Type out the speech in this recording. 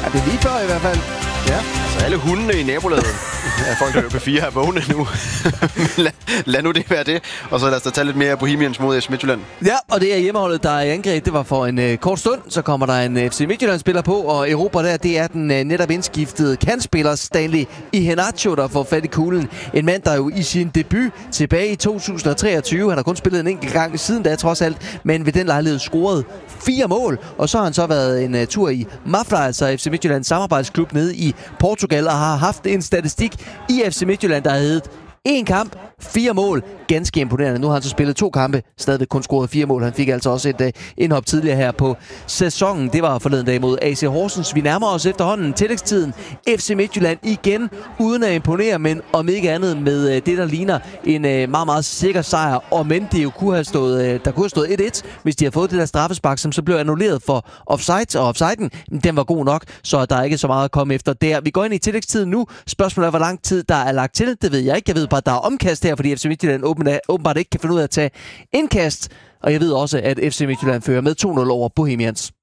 Ja, det er lige før i hvert fald. Ja. Altså alle hundene i nabolaget af folk, der er på 4 er vågne nu. lad nu det være det. Og så lad os da tage lidt mere Bohemians mod FC Midtjylland. Ja, og det er hjemmeholdet, der er i angreb. Det var for en kort stund. Så kommer der en FC Midtjylland-spiller på, og Europa der, det er den netop indskiftede kantspiller Stanley Iheanacho, der får fat i kuglen. En mand, der jo i sin debut tilbage i 2023, han har kun spillet en enkelt gang siden da trods alt, men ved den lejlighed scorede 4 mål. Og så har han så været en tur i Mafra, altså FC Midtjyllands samarbejdsklub nede i Portugal, og har haft en statistik i FC Midtjylland, der har heddet 1 kamp, 4 mål. Ganske imponerende. Nu har han så spillet 2 kampe, stadigvæk kun scoret 4 mål. Han fik altså også et indhop tidligere her på sæsonen. Det var forleden dag mod AC Horsens. Vi nærmer os efterhånden tillægstiden. FC Midtjylland igen, uden at imponere, men om ikke andet med det, der ligner en meget, meget sikker sejr. Og men det jo kunne have stået, der kunne have stået 1-1, hvis de havde fået det der straffespark, som så blev annulleret for offside. Og offsiden, den var god nok, så der er ikke så meget at komme efter der. Vi går ind i tillægstiden nu. Spørgsmålet er, hvor lang tid der er lagt til. Det ved jeg ikke. Jeg ved bare, at der er omkast her, fordi FC Midtjylland åbenbart ikke kan finde ud af at tage indkast. Og jeg ved også, at FC Midtjylland fører med 2-0 over Bohemians.